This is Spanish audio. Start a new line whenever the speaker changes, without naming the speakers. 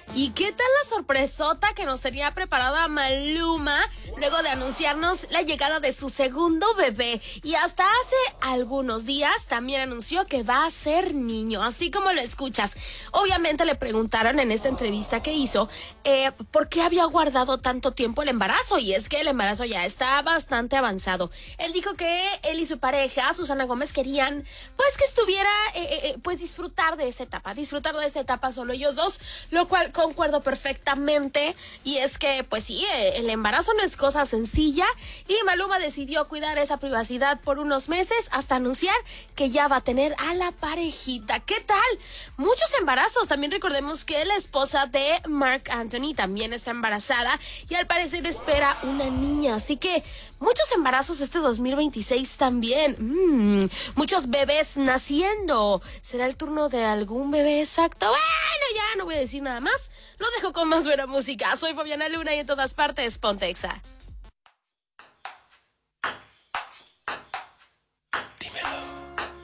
¿Y qué tal la sorpresota que nos tenía preparada Maluma luego de anunciarnos la llegada de su segundo bebé? Y hasta hace algunos días también anunció que va a ser niño, así como lo escuchas. Obviamente le preguntaron en esta entrevista que hizo por qué había guardado tanto tiempo el embarazo, y es que el embarazo ya está bastante avanzado. Él dijo que él y su pareja, Susana Gómez, querían pues que estuviera, pues disfrutar de esa etapa solo ellos dos, lo cual concuerdo perfectamente, y es que pues sí, el embarazo no es cosa sencilla, y Maluma decidió cuidar esa privacidad por unos meses hasta anunciar que ya va a tener a la parejita. ¿Qué tal? Muchos embarazos. También recordemos que la esposa de Marc Anthony también está embarazada y al parecer espera una niña, así que muchos embarazos este 2026 también. Muchos bebés naciendo. ¿Será el turno de algún bebé exacto? Bueno, ya no voy a decir nada más. Los dejo con más buena música. Soy Fabiana Luna y en todas partes, Ponte Exa.